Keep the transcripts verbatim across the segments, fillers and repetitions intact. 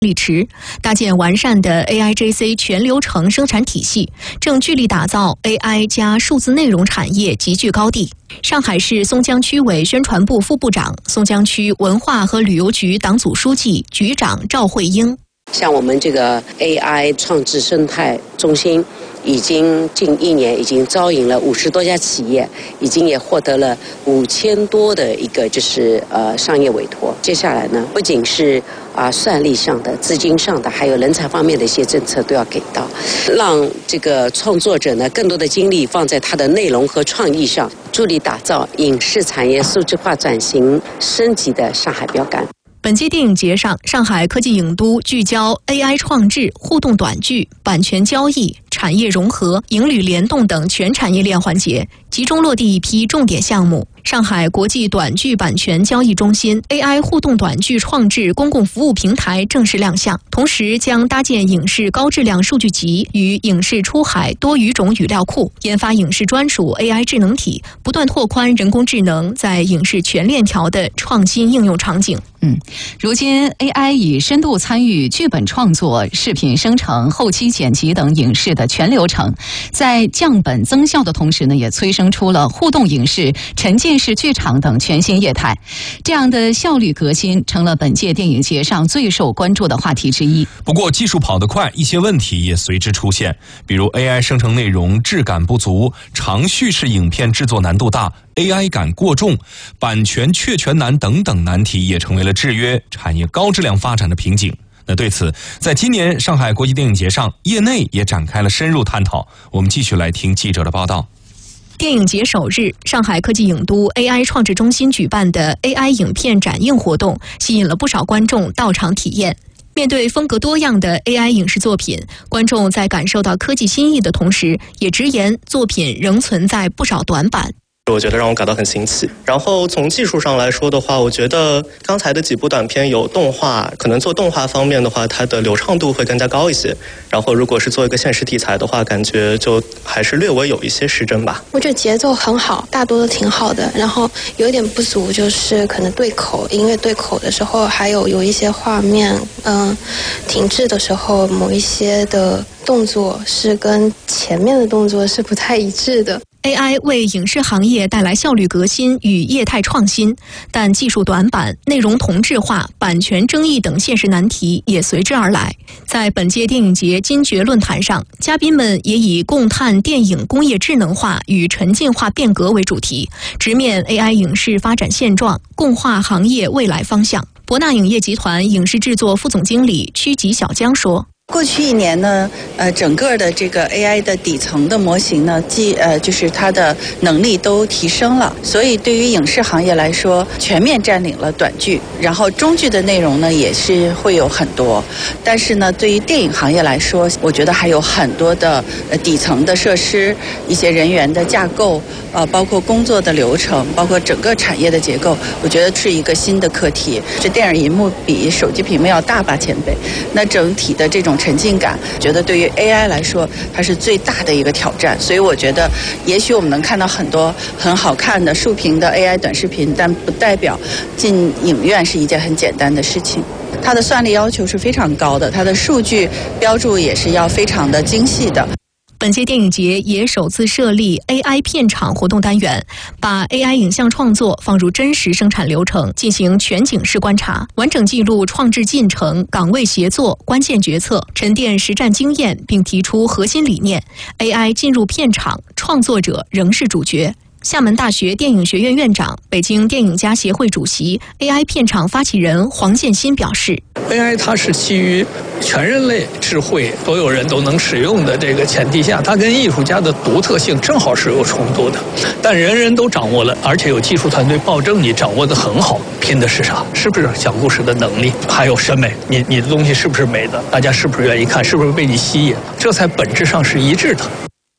力池，搭建完善的 A I G C 全流程生产体系，正聚力打造 A I 加数字内容产业集聚高地。上海市松江区委宣传部副部长、松江区文化和旅游局党组书记、局长赵慧英。 像我们这个 A I 创智生态中心，已经近一年已经招引了五十多家企业，已经也获得了五千多的一个就是呃商业委托。接下来呢，不仅是啊算力上的、资金上的，还有人才方面的一些政策都要给到，让这个创作者呢更多的精力放在他的内容和创意上，助力打造影视产业数字化转型升级的上海标杆。 本届电影节上，上海科技影都聚焦 A I 创制、互动短剧、版权交易、产业融合、影旅联动等全产业链环节，集中落地一批重点项目。上海国际短剧版权交易中心 A I 互动短剧创制公共服务平台正式亮相，同时将搭建影视高质量数据集与影视出海多语种语料库，研发影视专属 A I 智能体，不断拓宽人工智能在影视全链条的创新应用场景。 嗯，如今 A I 已深度参与剧本创作、视频生成、后期剪辑等影视的全流程，在降本增效的同时呢，也催生出了互动影视、沉浸式剧场等全新业态。这样的效率革新成了本届电影节上最受关注的话题之一。 不过技术跑得快，一些问题也随之出现，比如 A I 生成内容质感不足，长叙事影片制作难度大，A I 感过重，版权确权难等等难题也成为了制约产业高质量发展的瓶颈。那对此，在今年上海国际电影节上，业内也展开了深入探讨。我们继续来听记者的报道。 电影节首日，上海科技影都 A I 创制中心举办的 A I 影片展映活动，吸引了不少观众到场体验。面对风格多样的 A I 影视作品，观众在感受到科技新意的同时，也直言作品仍存在不少短板。 我觉得让我感到很新奇。然后从技术上来说的话，我觉得刚才的几部短片有动画，可能做动画方面的话，它的流畅度会更加高一些。然后如果是做一个现实题材的话，感觉就还是略微有一些失真吧。 我觉得节奏很好，大多都挺好的。然后有一点不足就是可能对口，音乐对口的时候，还有有一些画面，嗯、呃，停滞的时候，某一些的动作是跟前面的动作是不太一致的。 A I 为影视行业带来效率革新与业态创新，但技术短板、内容同质化、版权争议等现实难题也随之而来。在本届电影节金爵论坛上，嘉宾们也以共探电影工业智能化与沉浸化变革为主题，直面 A I 影视发展现状，共话行业未来方向。博纳影业集团影视制作副总经理曲吉小江说， 过去一年呢，呃，整个的这个 A I 的底层的模型呢，既呃就是它的能力都提升了，所以对于影视行业来说，全面占领了短剧，然后中剧的内容呢也是会有很多，但是呢，对于电影行业来说，我觉得还有很多的呃底层的设施、一些人员的架构，呃，包括工作的流程，包括整个产业的结构，我觉得是一个新的课题。这电影银幕比手机屏幕要大八千倍，那整体的这种沉浸感，觉得对于 A I 来说，它是最大的一个挑战。所以我觉得，也许我们能看到很多很好看的竖屏的 A I 短视频，但不代表进影院是一件很简单的事情。它的算力要求是非常高的，它的数据标注也是要非常的精细的。 本届电影节也首次设立 A I 片场活动单元，把 A I 影像创作放入真实生产流程，进行全景式观察，完整记录创制进程、岗位协作、关键决策，沉淀实战经验，并提出核心理念。A I 进入片场，创作者仍是主角。厦门大学电影学院院长、北京电影家协会主席、A I 片场发起人黄建新表示 ：A I 它是基于全人类智慧，所有人都能使用的这个前提下，它跟艺术家的独特性正好是有冲突的。但人人都掌握了，而且有技术团队保证你掌握得很好，拼的是啥？是不是讲故事的能力，还有审美？你你的东西是不是美的？大家是不是愿意看？是不是被你吸引？这才本质上是一致的。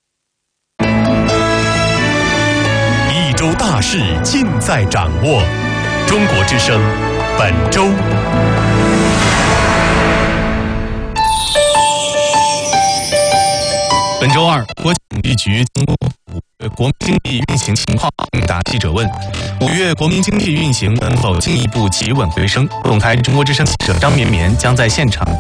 一周大事尽在掌握。中国之声本周。 本周二，国家统计局通过五月国民经济运行情况应答记者问。五月国民经济运行能否进一步企稳回升？动态中国之声记者张绵绵将在现场